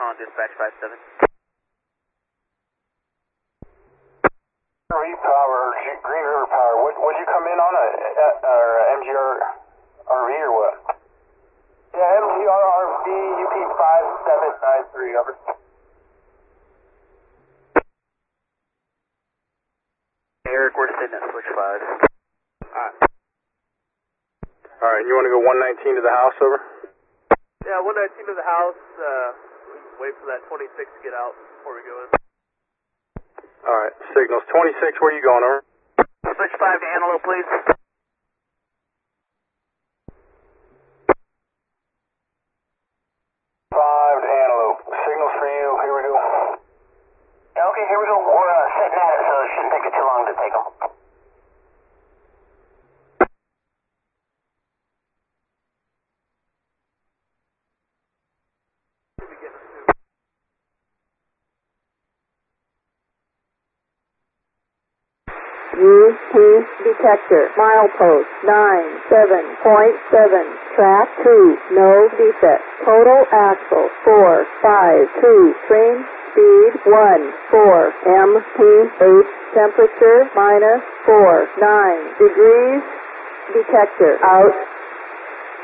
calling dispatch 57. Power, Green River Power. Would you come in on a MGR RV or what? Yeah, MGR RV UP 5793. Over. Eric, we're sitting at switch 5. Alright, you want to go 119 to the house, over? Yeah, 119 to the house. Wait for that 26 to get out before we go in. Alright, signals. 26, where are you going, over? Switch 5 to Antelope, please. 5 to Antelope. Signals for you. Here we go. Yeah, okay, here we go. We're sitting at it, so it shouldn't take it too long to take them. UP detector, milepost 97.7, track 2, no defect, total axle 452, train speed 14, MPH temperature -49 degrees, detector out.